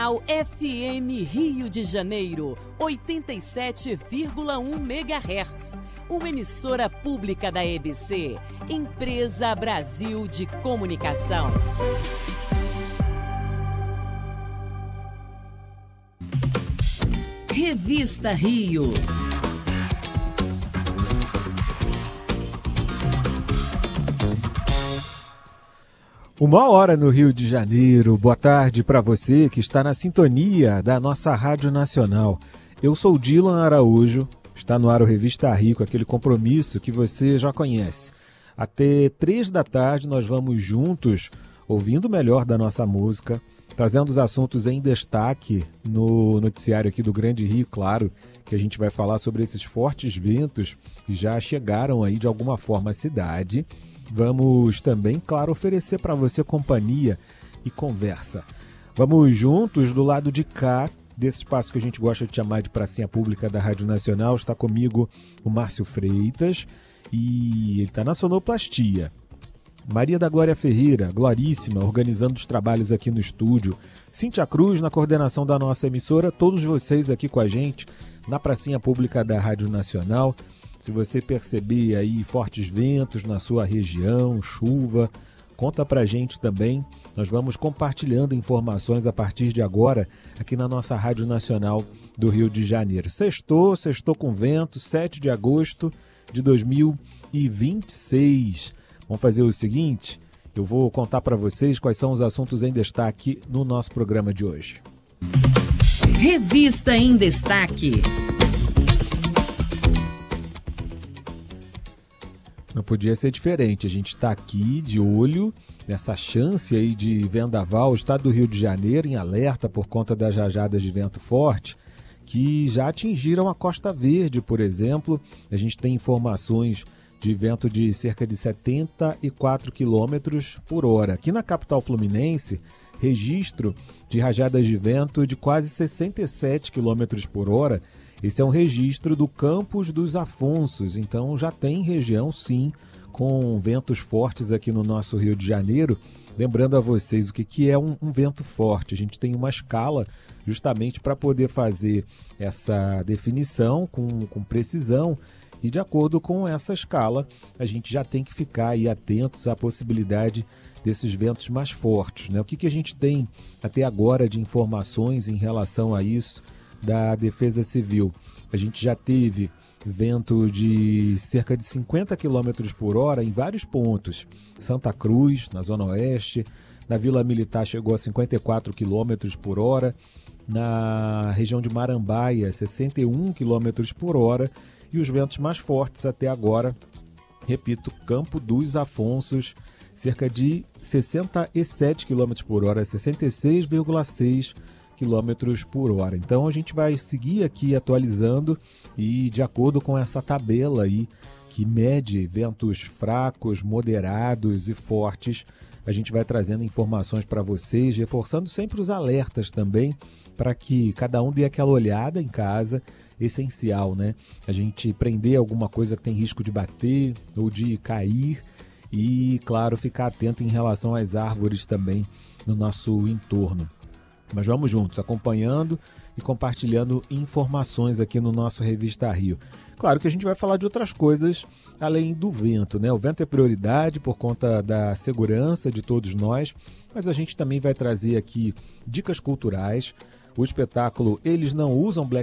Ao FM Rio de Janeiro, 87,1 MHz. Uma emissora pública da EBC, Empresa Brasil de Comunicação. Revista Rio. Uma hora no Rio de Janeiro. Boa tarde para você que está na sintonia da nossa Rádio Nacional. Eu sou Dylan Araújo, está no ar o Revista Rio, com aquele compromisso que você já conhece. Até 3 da tarde nós vamos juntos, ouvindo o melhor da nossa música, trazendo os assuntos em destaque no noticiário aqui do Grande Rio, claro, que a gente vai falar sobre esses fortes ventos que já chegaram aí de alguma forma à cidade. Vamos também, claro, oferecer para você companhia e conversa. Vamos juntos do lado de cá, desse espaço que a gente gosta de chamar de Pracinha Pública da Rádio Nacional. Está comigo o Márcio Freitas e ele está na sonoplastia. Maria da Glória Ferreira, Gloríssima, organizando os trabalhos aqui no estúdio. Cíntia Cruz na coordenação da nossa emissora. Todos vocês aqui com a gente na Pracinha Pública da Rádio Nacional. Se você perceber aí fortes ventos na sua região, chuva, conta pra gente também. Nós vamos compartilhando informações a partir de agora aqui na nossa Rádio Nacional do Rio de Janeiro. Sextou com vento, 7 de agosto de 2026. Vamos fazer o seguinte, eu vou contar para vocês quais são os assuntos em destaque no nosso programa de hoje. Revista em Destaque. Não podia ser diferente, a gente está aqui de olho nessa chance aí de vendaval. O estado do Rio de Janeiro em alerta por conta das rajadas de vento forte que já atingiram a Costa Verde, por exemplo. A gente tem informações de vento de cerca de 74 km por hora. Aqui na capital fluminense, registro de rajadas de vento de quase 67 km por hora. Esse é um registro do Campos dos Afonsos, então já tem região, sim, com ventos fortes aqui no nosso Rio de Janeiro. Lembrando a vocês o que é um vento forte. A gente tem uma escala justamente para poder fazer essa definição com precisão e de acordo com essa escala a gente já tem que ficar aí atentos à possibilidade desses ventos mais fortes, né? O que a gente tem até agora de informações em relação a isso da Defesa Civil? A gente já teve vento de cerca de 50 km por hora em vários pontos. Santa Cruz, na Zona Oeste, na Vila Militar chegou a 54 km por hora, na região de Marambaia, 61 km por hora, e os ventos mais fortes até agora, repito, Campo dos Afonsos, cerca de 67 km por hora, 66,6 km por hora. Então a gente vai seguir aqui atualizando e de acordo com essa tabela aí que mede ventos fracos, moderados e fortes, a gente vai trazendo informações para vocês, reforçando sempre os alertas também, para que cada um dê aquela olhada em casa, essencial, né? A gente prender alguma coisa que tem risco de bater ou de cair e, claro, ficar atento em relação às árvores também no nosso entorno. Mas vamos juntos, acompanhando e compartilhando informações aqui no nosso Revista Rio. Claro que a gente vai falar de outras coisas além do vento, né? O vento é prioridade por conta da segurança de todos nós, mas a gente também vai trazer aqui dicas culturais. O espetáculo Eles Não Usam Black